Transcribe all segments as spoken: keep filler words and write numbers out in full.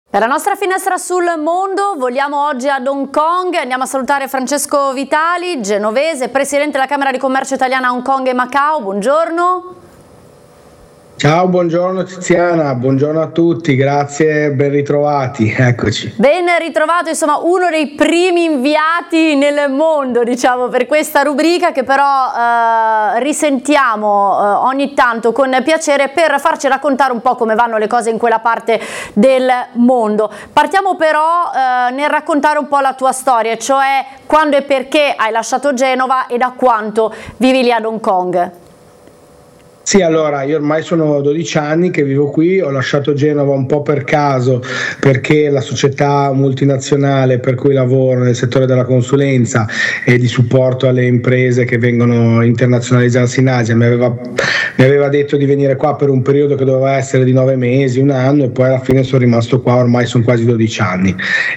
Per la nostra finestra sul mondo voliamo oggi ad Hong Kong, andiamo a salutare Francesco Vitali, genovese, presidente della Camera di Commercio Italiana a Hong Kong e Macao, buongiorno. Ciao, buongiorno Tiziana, buongiorno a tutti, grazie, ben ritrovati, eccoci. Ben ritrovato, insomma uno dei primi inviati nel mondo, diciamo, per questa rubrica che però eh, risentiamo eh, ogni tanto con piacere per farci raccontare un po' come vanno le cose in quella parte del mondo. Partiamo però eh, nel raccontare un po' la tua storia, cioè quando e perché hai lasciato Genova e da quanto vivi lì ad Hong Kong. Sì, allora io ormai sono dodici anni che vivo qui, ho lasciato Genova un po' per caso perché la società multinazionale per cui lavoro nel settore della consulenza e di supporto alle imprese che vengono internazionalizzarsi in Asia mi aveva, mi aveva detto di venire qua per un periodo che doveva essere di nove mesi, un anno, e poi alla fine sono rimasto qua, ormai sono quasi dodici anni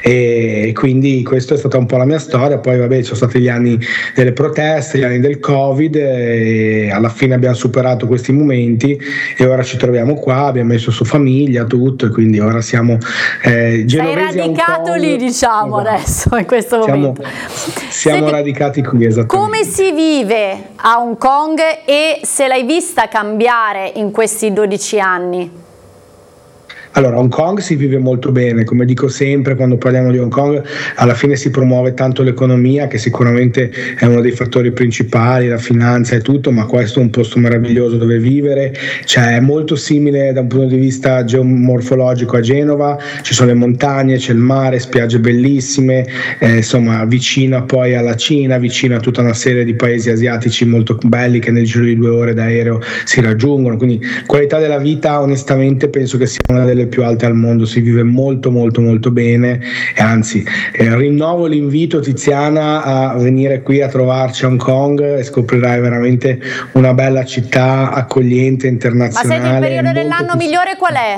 e quindi questa è stata un po' la mia storia. Poi vabbè, ci sono stati gli anni delle proteste, gli anni del Covid e alla fine abbiamo superato questi momenti e ora ci troviamo qua, abbiamo messo su famiglia, tutto, e quindi ora siamo eh, genovesi. Sei radicato lì, diciamo, esatto. Adesso in questo siamo, momento siamo Senti, radicati qui, esattamente. Come si vive a Hong Kong e se l'hai vista cambiare in questi dodici anni? Allora, Hong Kong si vive molto bene, come dico sempre quando parliamo di Hong Kong, alla fine si promuove tanto l'economia, che sicuramente è uno dei fattori principali, la finanza e tutto, ma questo è un posto meraviglioso dove vivere, cioè è molto simile da un punto di vista geomorfologico a Genova, ci sono le montagne, c'è il mare, spiagge bellissime, eh, insomma vicina poi alla Cina, vicina a tutta una serie di paesi asiatici molto belli che nel giro di due ore d'aereo si raggiungono, quindi qualità della vita onestamente penso che sia una delle più alte al mondo, si vive molto molto molto bene e anzi eh, rinnovo l'invito Tiziana a venire qui a trovarci a Hong Kong e scoprirai veramente una bella città accogliente, internazionale. Ma senti, il periodo dell'anno migliore qual è?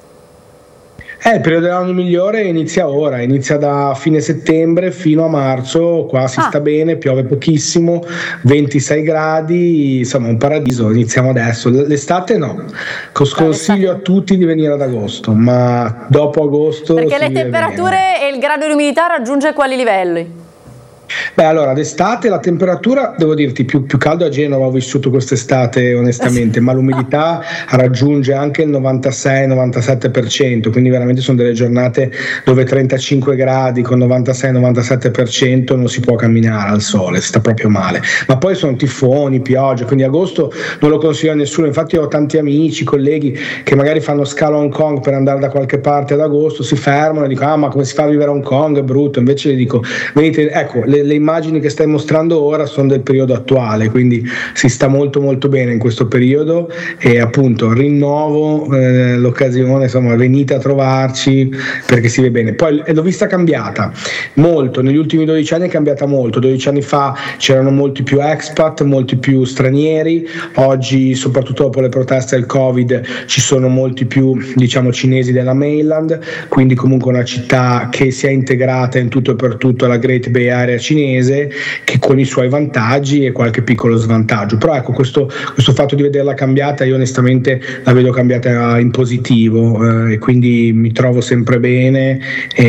Eh, il periodo dell'anno migliore inizia ora, inizia da fine settembre fino a marzo, qua si ah. sta bene, piove pochissimo, ventisei gradi, insomma un paradiso, iniziamo adesso. L'estate no, sconsiglio a tutti di venire ad agosto, ma dopo agosto... Perché le temperature bene. E il grado di umidità raggiunge quali livelli? Beh, allora d'estate la temperatura, devo dirti, più, più caldo a Genova ho vissuto quest'estate onestamente, ma l'umidità raggiunge anche il novantasei novantasette per cento, quindi veramente sono delle giornate dove trentacinque gradi con novantasei novantasette per cento non si può camminare al sole, si sta proprio male, ma poi sono tifoni, piogge, quindi agosto non lo consiglio a nessuno. Infatti ho tanti amici, colleghi che magari fanno scalo a Hong Kong per andare da qualche parte ad agosto, si fermano e dicono ah ma come si fa a vivere a Hong Kong, è brutto, invece gli dico venite, ecco le Le immagini che stai mostrando ora sono del periodo attuale, quindi si sta molto molto bene in questo periodo e appunto rinnovo eh, l'occasione, insomma venite a trovarci perché si vede bene. Poi l'ho vista cambiata molto, negli ultimi dodici anni è cambiata molto, dodici anni fa c'erano molti più expat, molti più stranieri, oggi soprattutto dopo le proteste del Covid ci sono molti più diciamo cinesi della mainland, quindi comunque una città che si è integrata in tutto e per tutto alla Great Bay Area cinese, che con i suoi vantaggi e qualche piccolo svantaggio, però ecco questo, questo fatto di vederla cambiata io onestamente la vedo cambiata in positivo eh, e quindi mi trovo sempre bene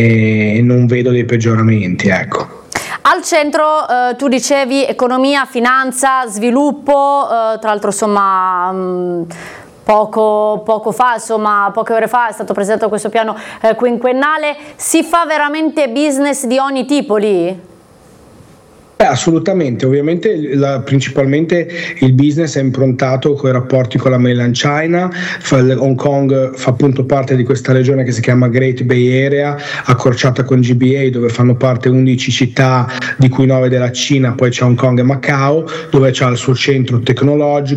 e non vedo dei peggioramenti, ecco. Al centro eh, tu dicevi economia, finanza, sviluppo, eh, tra l'altro insomma mh, Poco, poco fa, insomma, poche ore fa è stato presentato questo piano eh, quinquennale. Si fa veramente business di ogni tipo lì? Beh, assolutamente, ovviamente la, principalmente il business è improntato con i rapporti con la mainland China. Hong Kong fa appunto parte di questa regione che si chiama Great Bay Area, accorciata con G B A, dove fanno parte undici città di cui nove della Cina, poi c'è Hong Kong e Macao, dove c'è il suo centro tecnologico,